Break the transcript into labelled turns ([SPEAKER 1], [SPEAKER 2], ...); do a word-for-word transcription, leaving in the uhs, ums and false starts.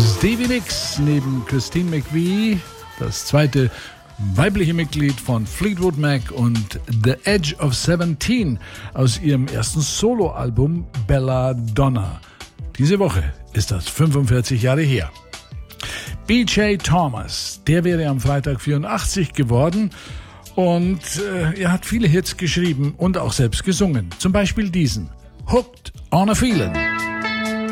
[SPEAKER 1] Stevie Nicks neben Christine McVie, das zweite weibliche Mitglied von Fleetwood Mac und The Edge of Seventeen aus ihrem ersten Soloalbum Belladonna. Diese Woche ist das fünfundvierzig Jahre her. B J Thomas, der wäre am Freitag vierundachtzig geworden und äh, er hat viele Hits geschrieben und auch selbst gesungen. Zum Beispiel diesen, Hooked on a Feeling.